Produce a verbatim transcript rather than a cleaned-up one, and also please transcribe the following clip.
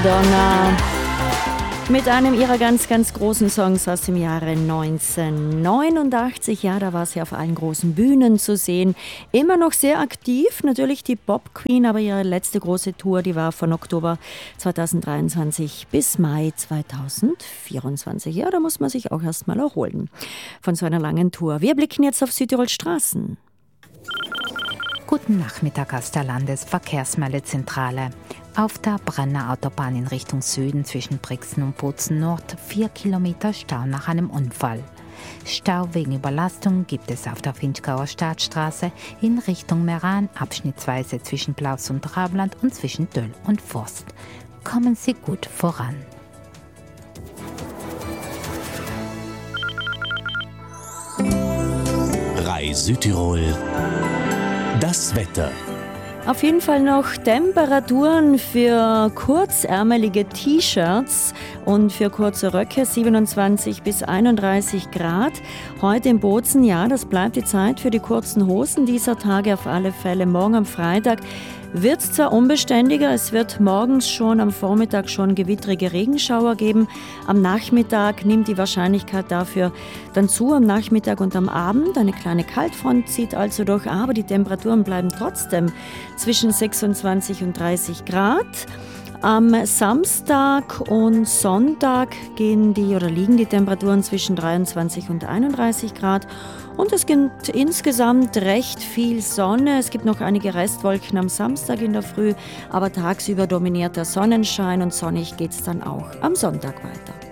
Madonna mit einem ihrer ganz, ganz großen Songs aus dem Jahre neunzehnhundertneunundachtzig. Ja, da war sie auf allen großen Bühnen zu sehen. Immer noch sehr aktiv, natürlich die Pop Queen, aber ihre letzte große Tour, die war von Oktober zweitausenddreiundzwanzig bis Mai zweitausendvierundzwanzig. Ja, da muss man sich auch erst mal erholen von so einer langen Tour. Wir blicken jetzt auf Südtirols Straßen. Guten Nachmittag aus der Landesverkehrsmeldezentrale. Auf der Brenner Autobahn in Richtung Süden zwischen Brixen und Bozen Nord vier Kilometer Stau nach einem Unfall. Stau wegen Überlastung gibt es auf der Finchgauer Staatsstraße in Richtung Meran, abschnittsweise zwischen Blaus und Trabland und zwischen Döll und Forst. Kommen Sie gut voran. Rai Südtirol. Das Wetter. Auf jeden Fall noch Temperaturen für kurzärmelige T-Shirts und für kurze Röcke, siebenundzwanzig bis einunddreißig Grad. Heute in Bozen, ja, das bleibt die Zeit für die kurzen Hosen dieser Tage auf alle Fälle. Morgen am Freitag wird es zwar unbeständiger, es wird morgens schon, am Vormittag schon gewittrige Regenschauer geben. Am Nachmittag nimmt die Wahrscheinlichkeit dafür dann zu, am Nachmittag und am Abend. Eine kleine Kaltfront zieht also durch, aber die Temperaturen bleiben trotzdem zwischen sechsundzwanzig und dreißig Grad. Am Samstag und Sonntag gehen die oder liegen die Temperaturen zwischen dreiundzwanzig und einunddreißig Grad. Und es gibt insgesamt recht viel Sonne. Es gibt noch einige Restwolken am Samstag in der Früh, aber tagsüber dominiert der Sonnenschein und sonnig geht es dann auch am Sonntag weiter.